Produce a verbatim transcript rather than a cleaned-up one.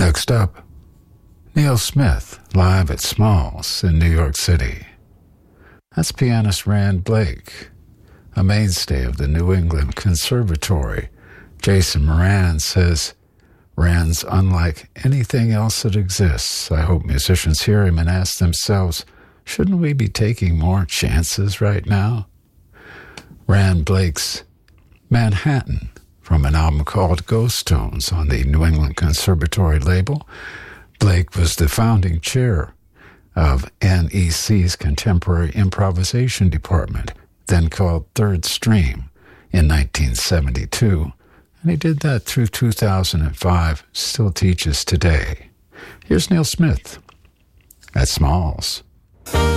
Next up, Neil Smith, live at Smalls in New York City. That's pianist Rand Blake, a mainstay of the New England Conservatory. Jason Moran says, Rand's unlike anything else that exists. I hope musicians hear him and ask themselves, shouldn't we be taking more chances right now? Rand Blake's Manhattan, from an album called Ghost Tones on the New England Conservatory label. Blake was the founding chair of N E C's Contemporary Improvisation Department, then called Third Stream, in nineteen seventy-two. And he did that through two thousand five, still teaches today. Here's Neil Smith at Smalls.